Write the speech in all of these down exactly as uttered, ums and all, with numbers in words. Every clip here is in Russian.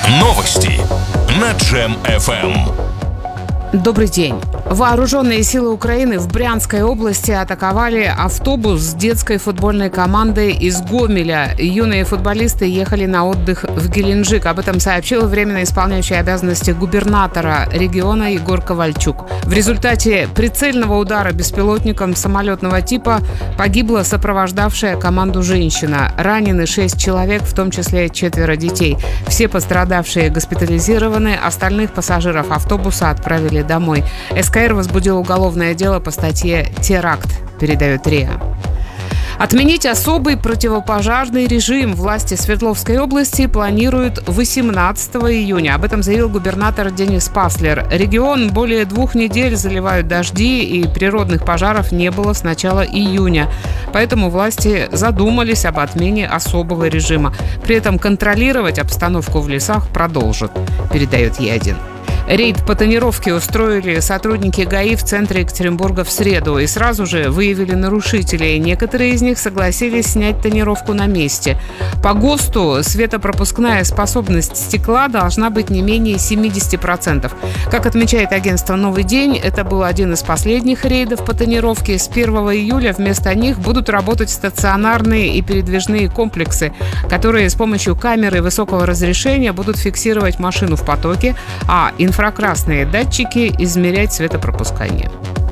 Новости на Джем эф эм. Добрый день. Вооруженные силы Украины в Брянской области атаковали автобус с детской футбольной командой из Гомеля. Юные футболисты ехали на отдых в Геленджик. Об этом сообщил временно исполняющий обязанности губернатора региона Егор Ковальчук. В результате прицельного удара беспилотником самолетного типа погибла сопровождавшая команду женщина. Ранены шесть человек, в том числе четверо детей. Все пострадавшие госпитализированы, остальных пассажиров автобуса отправили домой. эс ка эр возбудил уголовное дело по статье «Теракт», передает РИА. Отменить особый противопожарный режим власти Свердловской области планируют восемнадцатого июня. Об этом заявил губернатор Денис Паслер. Регион более двух недель заливают дожди, и природных пожаров не было с начала июня. Поэтому власти задумались об отмене особого режима. При этом контролировать обстановку в лесах продолжат, передает Е один. Рейд по тонировке устроили сотрудники ГАИ в центре Екатеринбурга в среду и сразу же выявили нарушителей. Некоторые из них согласились снять тонировку на месте. По ГОСТу светопропускная способность стекла должна быть не менее семьдесят процентов. Как отмечает агентство «Новый день», это был один из последних рейдов по тонировке. С первого июля вместо них будут работать стационарные и передвижные комплексы, которые с помощью камеры высокого разрешения будут фиксировать машину в потоке, а инфракрасные датчики измерять светопропускание.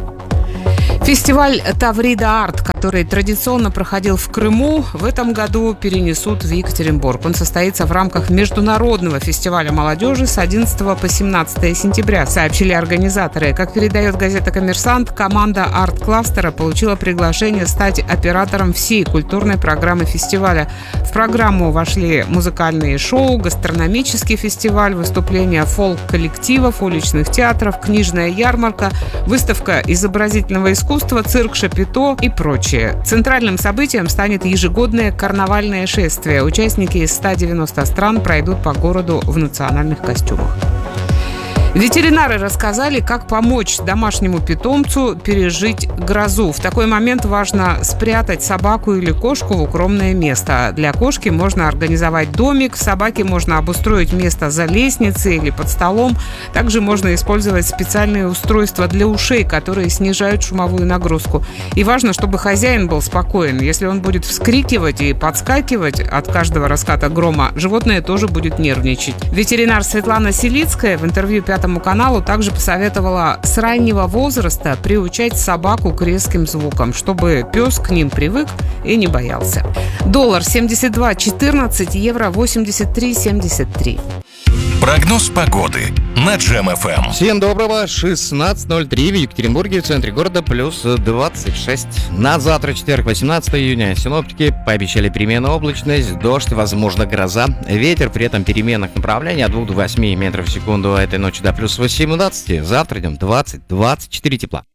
Фестиваль «Таврида Арт», который традиционно проходил в Крыму, в этом году перенесут в Екатеринбург. Он состоится в рамках Международного фестиваля молодежи с одиннадцатого по семнадцатое сентября, сообщили организаторы. Как передает газета «Коммерсант», команда арт-кластера получила приглашение стать оператором всей культурной программы фестиваля. В программу вошли музыкальные шоу, гастрономический фестиваль, выступления фолк-коллективов, уличных театров, книжная ярмарка, выставка изобразительного искусства, цирк Шапито и прочее. Центральным событием станет ежегодное карнавальное шествие. Участники из ста девяноста стран пройдут по городу в национальных костюмах. Ветеринары рассказали, как помочь домашнему питомцу пережить грозу. В такой момент важно спрятать собаку или кошку в укромное место. Для кошки можно организовать домик, собаке можно обустроить место за лестницей или под столом. Также можно использовать специальные устройства для ушей, которые снижают шумовую нагрузку. И важно, чтобы хозяин был спокоен. Если он будет вскрикивать и подскакивать от каждого раската грома, животное тоже будет нервничать. Ветеринар Светлана Селицкая в интервью Пятому каналу также посоветовала с раннего возраста приучать собаку к резким звукам, чтобы пес к ним привык и не боялся. Доллар семьдесят два четырнадцать, евро восемьдесят три семьдесят три. Прогноз погоды на Джем эф эм. Всем доброго. шестнадцать ноль три в Екатеринбурге, в центре города, плюс двадцать шесть. На завтра, четверг, восемнадцатого июня, синоптики пообещали переменную облачность, дождь, возможно, гроза. Ветер при этом переменных направлений от двух до восьми метров в секунду. Этой ночью до плюс восемнадцати. Завтра днем двадцать-двадцать четыре тепла.